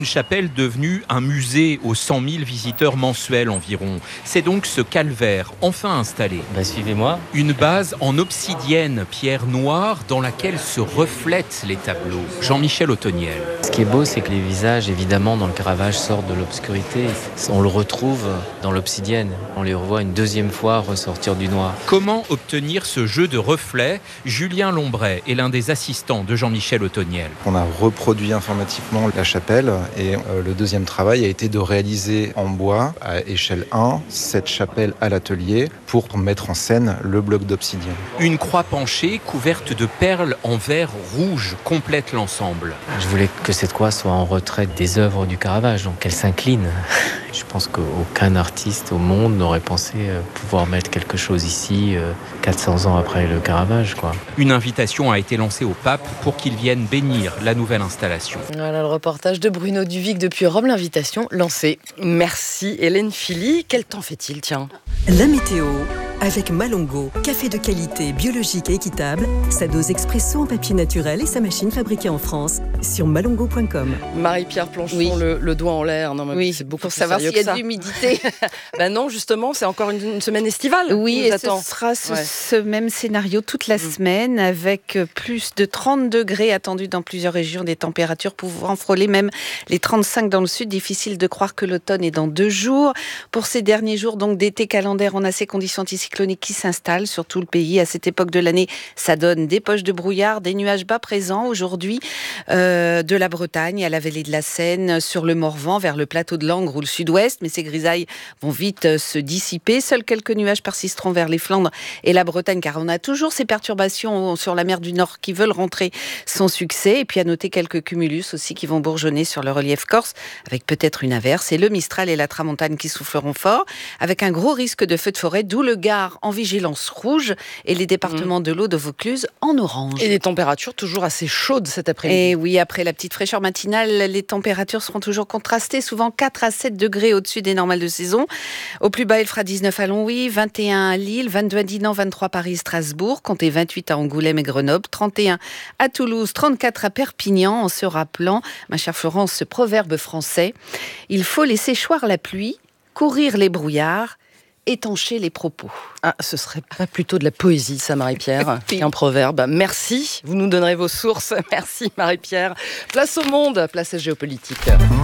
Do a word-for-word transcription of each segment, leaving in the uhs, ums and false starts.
Une chapelle devenue un musée aux cent mille visiteurs mensuels environ. C'est donc ce calvaire, enfin installé. Ben, suivez-moi. Une base en obsidienne, pierre noire, dans laquelle se reflètent les tableaux. Jean-Michel Othoniel. Ce qui est beau, c'est que les visages, évidemment, dans le Caravage, sortent de l'obscurité. On le retrouve dans l'obsidienne. On les revoit une deuxième fois ressortir du noir. Comment obtenir ce jeu de reflets ? Julien Lombray est l'un des assistants de Jean-Michel Othoniel. On a reproduit informatiquement la chapelle et euh, le deuxième travail a été de réaliser en bois, à échelle un, cette chapelle à l'atelier pour mettre en scène le bloc d'obsidienne. Une croix penchée couverte de perles en verre rouge complète l'ensemble. Je voulais que cette croix soit en retrait des œuvres du Caravage, donc qu'elle s'incline. Je pense qu'aucun artiste au monde n'aurait pensé pouvoir mettre quelque chose ici quatre cents ans après le Caravage, quoi. Une invitation a été lancée au pape pour qu'il vienne bénir la nouvelle installation. Voilà le reportage de Bruno Duvic depuis Rome, l'invitation lancée. Merci Hélène Philly. Quel temps fait-il, tiens ? La météo avec Malongo, café de qualité, biologique et équitable, sa dose expresso en papier naturel et sa machine fabriquée en France sur malongo point com. Marie-Pierre Planchon, oui. le, le doigt en l'air. Non, mais oui, c'est beaucoup pour plus savoir sérieux s'il y que a ça. de l'humidité. Ben non, justement, c'est encore une, une semaine estivale. Oui, et attend. ce sera ce, ouais. ce même scénario toute la mmh. semaine, avec plus de trente degrés attendus dans plusieurs régions, des températures pouvant frôler même les trente-cinq dans le sud. Difficile de croire que l'automne est dans deux jours. Pour ces derniers jours donc d'été calendaire, on a ces conditions anticycloniques qui s'installent sur tout le pays. À cette époque de l'année, ça donne des poches de brouillard, des nuages bas présents aujourd'hui euh, de la Bretagne à la vallée de la Seine, sur le Morvan, vers le plateau de Langres ou le sud-ouest. Mais ces grisailles vont vite euh, se dissiper. Seuls quelques nuages persisteront vers les Flandres et la Bretagne, car on a toujours ces perturbations sur la mer du Nord qui veulent rentrer sans succès. Et puis à noter quelques cumulus aussi qui vont bourgeonner sur le relief corse, avec peut-être une averse. Et le Mistral et la Tramontane qui souffleront fort, avec un gros risque de feu de forêt, d'où le Gard en vigilance rouge et les départements mmh. de l'Aude, de Vaucluse en orange. Et des températures toujours assez chaudes cet après-midi. Et oui, après la petite fraîcheur matinale, les températures seront toujours contrastées, souvent quatre à sept degrés au-dessus des normales de saison. Au plus bas, il fera dix-neuf à Longwy, vingt et un à Lille, vingt-deux à Dinan, vingt-trois à Paris, Strasbourg, comptez vingt-huit à Angoulême et Grenoble, trente et un à Toulouse, trente-quatre à Perpignan, en se rappelant, ma chère Florence, ce proverbe français, il faut laisser choir la pluie, courir les brouillards, étancher les propos. Ah, ce serait pas plutôt de la poésie, ça, Marie-Pierre, qu'un proverbe. Merci, vous nous donnerez vos sources. Merci, Marie-Pierre. Place au monde, place à géopolitique.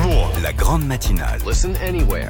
La grande matinale. Listen anywhere.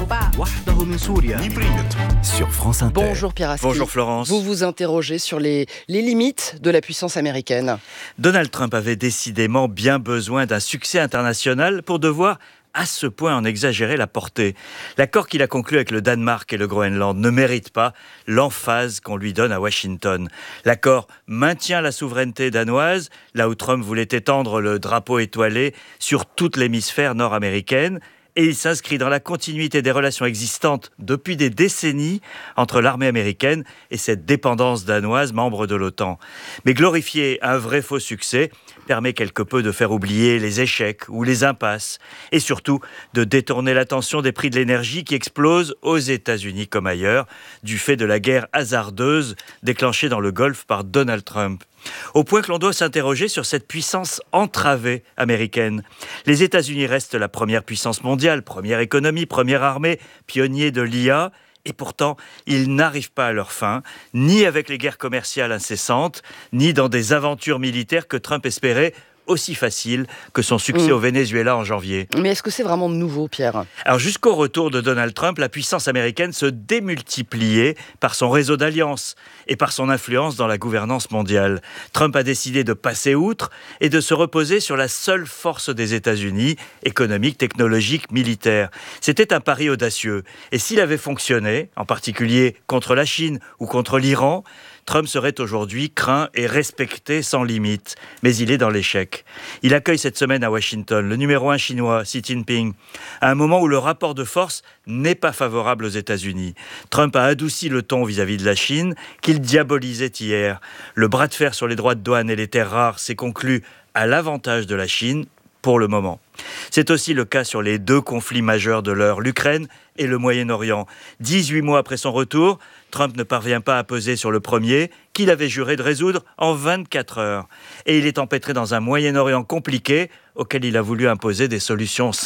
Sur France Inter. Bonjour Pierre Aski. Bonjour Florence. Vous vous interrogez sur les, les limites de la puissance américaine. Donald Trump avait décidément bien besoin d'un succès international pour devoir à ce point en exagérer la portée. L'accord qu'il a conclu avec le Danemark et le Groenland ne mérite pas l'emphase qu'on lui donne à Washington. L'accord maintient la souveraineté danoise, là où Trump voulait étendre le drapeau étoilé sur toute l'hémisphère nord-américaine, et il s'inscrit dans la continuité des relations existantes depuis des décennies entre l'armée américaine et cette dépendance danoise, membre de l'OTAN. Mais glorifier un vrai faux succès permet quelque peu de faire oublier les échecs ou les impasses, et surtout de détourner l'attention des prix de l'énergie qui explosent aux États-Unis comme ailleurs, du fait de la guerre hasardeuse déclenchée dans le Golfe par Donald Trump. Au point que l'on doit s'interroger sur cette puissance entravée américaine. Les États-Unis restent la première puissance mondiale, première économie, première armée, pionnier de l'I A, et pourtant, ils n'arrivent pas à leur fin, ni avec les guerres commerciales incessantes, ni dans des aventures militaires que Trump espérait aussi facile que son succès mmh. au Venezuela en janvier. Mais est-ce que c'est vraiment nouveau, Pierre ? Alors jusqu'au retour de Donald Trump, la puissance américaine se démultipliait par son réseau d'alliances et par son influence dans la gouvernance mondiale. Trump a décidé de passer outre et de se reposer sur la seule force des États-Unis, économique, technologique, militaire. C'était un pari audacieux. Et s'il avait fonctionné, en particulier contre la Chine ou contre l'Iran, Trump serait aujourd'hui craint et respecté sans limite. Mais il est dans l'échec. Il accueille cette semaine à Washington le numéro un chinois, Xi Jinping, à un moment où le rapport de force n'est pas favorable aux États-Unis. Trump a adouci le ton vis-à-vis de la Chine qu'il diabolisait hier. Le bras de fer sur les droits de douane et les terres rares s'est conclu à l'avantage de la Chine, pour le moment. C'est aussi le cas sur les deux conflits majeurs de l'heure, l'Ukraine et le Moyen-Orient. dix-huit mois après son retour, Trump ne parvient pas à peser sur le premier, qu'il avait juré de résoudre en vingt-quatre heures. Et il est empêtré dans un Moyen-Orient compliqué, auquel il a voulu imposer des solutions